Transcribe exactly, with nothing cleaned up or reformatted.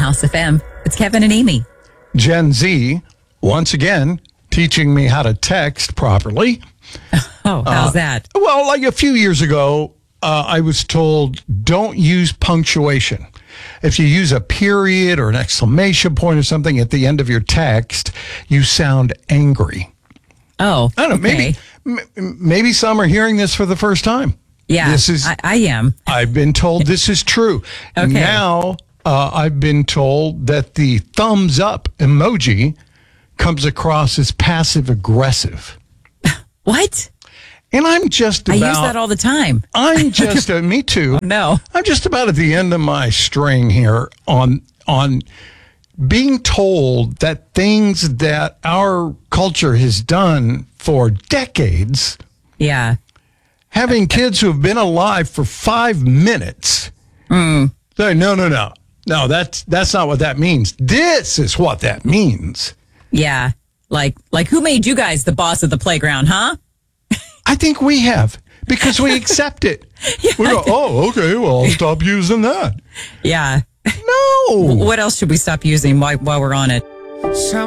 House F M. It's Kevin and Amy. Gen Z, once again, teaching me how to text properly. Oh, how's Uh, that? Well, like a few years ago, uh, I was told don't use punctuation. If you use a period or an exclamation point or something at the end of your text, you sound angry. Oh, I don't know, okay. maybe m- maybe some are hearing this for the first time. Yeah, This is I, I am. I've been told this is true. Okay. Now, uh, I've been told that the thumbs up emoji comes across as passive aggressive. What? And I'm just I about use that all the time. I'm just uh, me too. No. I'm just about at the end of my string here on on being told that things that our culture has done for decades, Yeah. having kids who have been alive for five minutes. Mm. Say, no, no, no. No, that's that's not what that means. This is what that means. Yeah. Like, like who made you guys the boss of the playground, huh? I think we have because we accept it. Yeah. We go, oh, okay, well, I'll stop using that. Yeah. No. What else should we stop using while, while we're on it? Some